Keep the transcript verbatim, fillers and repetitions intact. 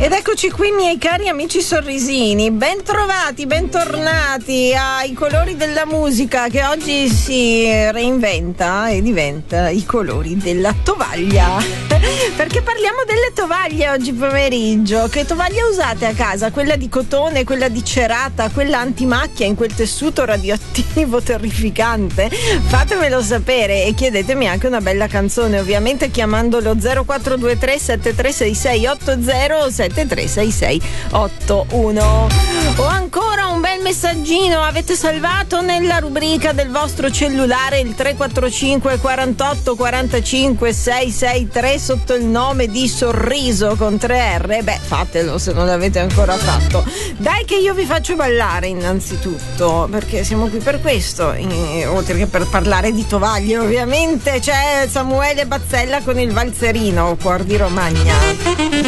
Ed eccoci qui, miei cari amici sorrisini, ben trovati, bentornati ai colori della musica che oggi si reinventa e diventa i colori della tovaglia. Perché parliamo delle tovaglie oggi pomeriggio. Che tovaglia usate a casa? Quella di cotone, quella di cerata, quella antimacchia in quel tessuto radioattivo terrificante? Fatemelo sapere e chiedetemi anche una bella canzone, ovviamente chiamando lo zero quattro due tre sette tre sei sei otto zero o sette tre sei sei otto uno. O ancora un bel messaggino avete salvato nella rubrica del vostro cellulare il tre quattro cinque quarantotto quarantacinque sei sei tre sotto il nome di Sorriso con tre R. Beh, fatelo se non l'avete ancora fatto. Dai che io vi faccio ballare innanzitutto, perché siamo qui per questo, e, oltre che per parlare di tovaglie ovviamente. C'è Samuele Bazzella con il valzerino, Cuor di Romagna.